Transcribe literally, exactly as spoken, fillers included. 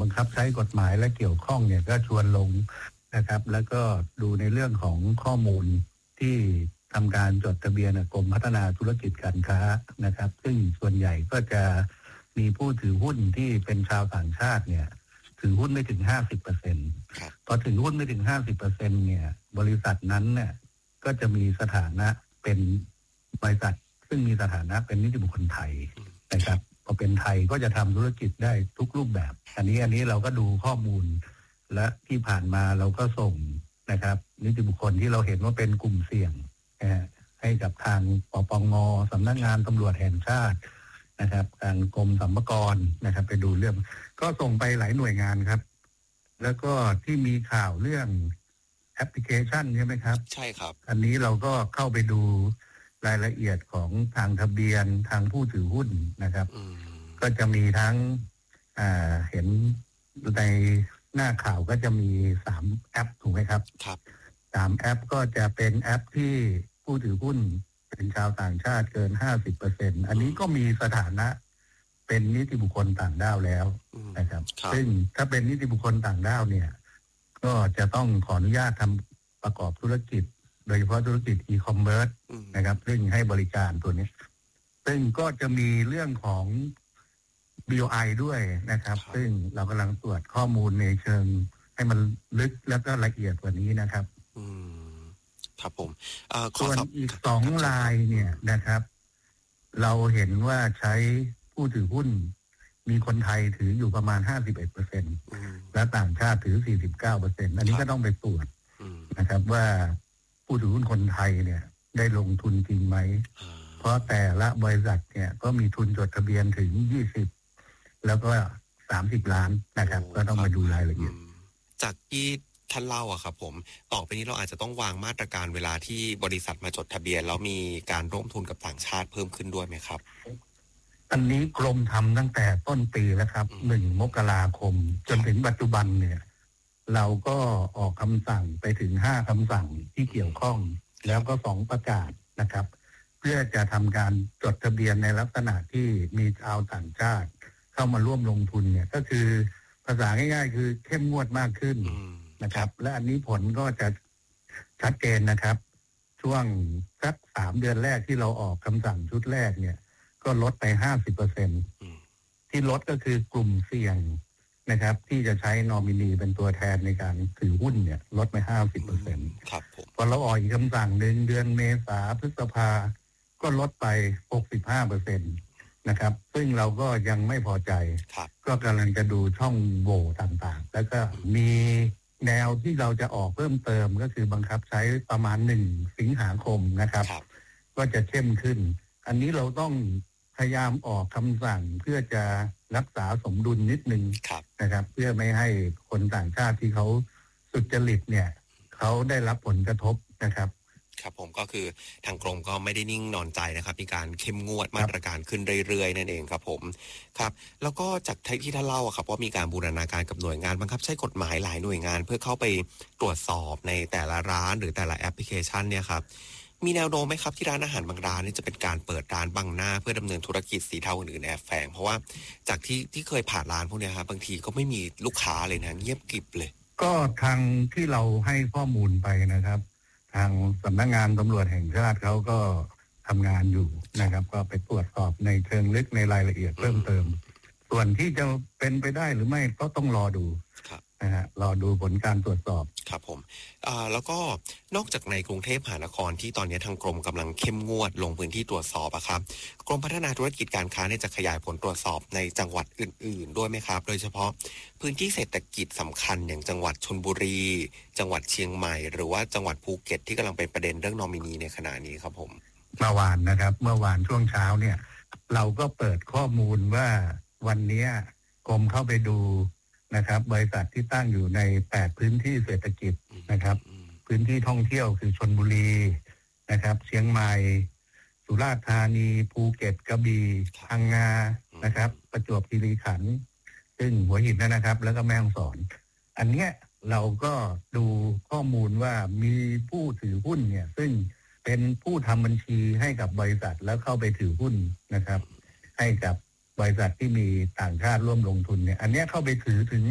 บังคับใช้กฎหมายและเกี่ยวข้องเนี่ยก็ชวนลงนะครับแล้วก็ดูในเรื่องของข้อมูลที่ทำการจดทะเบียนกรมพัฒนาธุรกิจการค้านะครับซึ่งส่วนใหญ่ก็จะมีผู้ถือหุ้นที่เป็นชาวต่างชาติเนี่ยถือหุ้นไม่ถึง ห้าสิบเปอร์เซ็นต์ พอถือหุ้นไม่ถึง ห้าสิบเปอร์เซ็นต์ เนี่ยบริษัทนั้นเนี่ยก็จะมีสถานะเป็นบริษัทซึ่งมีสถานะเป็นนิติบุคคลไทยนะครับพอเป็นไทยก็จะทำธุรกิจได้ทุกรูปแบบอันนี้อันนี้เราก็ดูข้อมูลและที่ผ่านมาเราก็ส่งนะครับนิติบุคคลที่เราเห็นว่าเป็นกลุ่มเสี่ยงให้กับทางปปงสำนักงานตำรวจแห่งชาตินะครับทางกรมสรรพากรนะครับไปดูเรื่องก็ส่งไปหลายหน่วยงานครับแล้วก็ที่มีข่าวเรื่องแอปพลิเคชันใช่ไหมครับใช่ครับอันนี้เราก็เข้าไปดูรายละเอียดของทางทะเบียนทางผู้ถือหุ้นนะครับก็จะมีทั้งอ่าเห็นในหน้าข่าวก็จะมีสามแอปถูกไหมครับครับสามแอปก็จะเป็นแอปที่ผู้ถือหุ้นเป็นชาวต่างชาติเกิน ห้าสิบเปอร์เซ็นต์ อันนี้ก็มีสถานะเป็นนิติบุคคลต่างด้าวแล้วนะครับซึ่งถ้าเป็นนิติบุคคลต่างด้าวเนี่ยก็จะต้องขออนุญาตทำประกอบธุรกิจโดยเฉพาะธุรกิจอีคอมเมิร์ซนะครับซึ่งให้บริการตัวนี้ซึ่งก็จะมีเรื่องของ บี โอ ไอ ด้วยนะครับซึ่งเรากำลังตรวจข้อมูลในเชิงให้มันลึกแล้วก็ละเอียดกว่านี้นะครับอืมครับผมส่วนอีกสองรายเนี่ยนะครับเราเห็นว่าใช้ผู้ถือหุ้นมีคนไทยถืออยู่ประมาณ ห้าสิบเอ็ดเปอร์เซ็นต์ และต่างชาติถือ สี่สิบเก้าเปอร์เซ็นต์ อันนี้ก็ต้องไปตรวจนะครับว่าผู้ถือหุ้นคนไทยเนี่ยได้ลงทุนจริงไหมเพราะแต่ละบริษัทเนี่ยก็มีทุนจดทะเบียนถึงยี่สิบแล้วก็สามสิบล้านนะครับก็ต้องมาดูรายละเอียดจากที่ท่านเล่าอะครับผมต่อไปนี้เราอาจจะต้องวางมาตรการเวลาที่บริษัทมาจดทะเบียนแล้วมีการร่วมทุนกับต่างชาติเพิ่มขึ้นด้วยไหมครับอันนี้กรมทำตั้งแต่ต้นปีแล้วครับหนึ่งมกราคมจนถึงปัจจุบันเนี่ยเราก็ออกคำสั่งไปถึงห้าคำสั่งที่เกี่ยวข้องแล้วก็สองประกาศนะครับเพื่อจะทำการจดทะเบียนในลักษณะที่มีชาวต่างชาติเข้ามาร่วมลงทุนเนี่ยก็คือภาษาง่ายๆคือเข้มงวดมากขึ้นนะครับและอันนี้ผลก็จะชัดเจนนะครับช่วงสักสามเดือนแรกที่เราออกคำสั่งชุดแรกเนี่ยก็ลดไป ห้าสิบเปอร์เซ็นต์ ที่ลดก็คือกลุ่มเสี่ยงนะครับที่จะใช้นอมินีเป็นตัวแทนในการถือหุ้นเนี่ยลดไป ห้าสิบเปอร์เซ็นต์ครับผมพอเราออกอีกคำสั่งหนึ่งเดือนเมษาพฤษภาก็ลดไป หกสิบห้าเปอร์เซ็นต์ นะครับซึ่งเราก็ยังไม่พอใจก็กำลังจะดูช่องโหว่ต่างๆแล้วก็มีแนวที่เราจะออกเพิ่มเติมก็คือบังคับใช้ประมาณหนึ่งสิงหาคมนะครับก็จะเข้มขึ้นอันนี้เราต้องพยายามออกคำสั่งเพื่อจะรักษาสมดุลนิดนึงนะครับเพื่อไม่ให้คนต่างชาติที่เขาสุจริตเนี่ยเขาได้รับผลกระทบนะครับครับผมก็คือทางกรมก็ไม่ได้นิ่งนอนใจนะครับมีการเข้มงวดมาตรการขึ้นเรื่อยๆนั่นเองครับผมครับแล้วก็จากที่ท่านเล่าครับว่ามีการบูรณาการกับหน่วยงานบังคับใช้กฎหมายหลายหน่วยงานเพื่อเข้าไปตรวจสอบในแต่ละร้านหรือแต่ละแอปพลิเคชันเนี่ยครับมีแนวโน้มไหมครับที่ร้านอาหารบางร้านนี่จะเป็นการเปิดร้านบังหน้าเพื่อดำเนินธุรกิจสีเทาอื่นๆแอบแฝงเพราะว่าจากที่ที่เคยผ่านร้านพวกนี้ครับบางทีก็ไม่มีลูกค้าเลยนะเงียบกริบเลยก็ทางที่เราให้ข้อมูลไปนะครับทางสำนักงานตำรวจแห่งชาติเขาก็ทำงานอยู่นะครับก็ไปตรวจสอบในเชิงลึกในรายละเอียดเพิ่มเติมส่วนที่จะเป็นไปได้หรือไม่ก็ต้องรอดูนะฮะรอดูผลการตรวจสอบครับผมอ่าแล้วก็นอกจากในกรุงเทพมหานครที่ตอนนี้ทางกรมกำลังเข้มงวดลงพื้นที่ตรวจสอบอะครับกรมพัฒนาธุรกิจการค้าเนี่ยจะขยายผลตรวจสอบในจังหวัดอื่นๆด้วยไหมครับโดยเฉพาะพื้นที่เศรษฐกิจสำคัญอย่างจังหวัดชลบุรีจังหวัดเชียงใหม่หรือว่าจังหวัดภูเก็ตที่กำลังเป็นประเด็นเรื่องนอมินีในขณะนี้ครับผมเมื่อวานนะครับเมื่อวานช่วงเช้าเนี่ยเราก็เปิดข้อมูลว่าวันนี้กรมเข้าไปดูนะครับบริษัทที่ตั้งอยู่ในแปดพื้นที่เศรษฐกิจนะครับพื้นที่ท่องเที่ยวคือชลบุรีนะครับเชียงใหม่สุราษฎร์ธานีภูเก็ตกระบี่พังงานะครับประจวบคีรีขันธ์ซึ่งหัวหินนะครับแล้วก็แม่ฮ่องสอนอันเนี้ยเราก็ดูข้อมูลว่ามีผู้ถือหุ้นเนี่ยซึ่งเป็นผู้ทำบัญชีให้กับบริษัทแล้วเข้าไปถือหุ้นนะครับให้กับบริษัทที่มีต่างชาติร่วมลงทุนเนี่ยอันนี้เข้าไปถือถึง